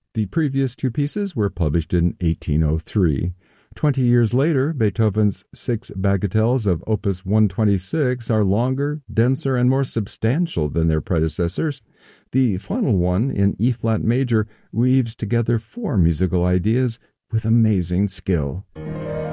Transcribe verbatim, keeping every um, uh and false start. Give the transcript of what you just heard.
The previous two pieces were published in eighteen oh three. Twenty years later, Beethoven's six bagatelles of Opus one twenty-six are longer, denser, and more substantial than their predecessors. The final one, in E-flat major, weaves together four musical ideas with amazing skill.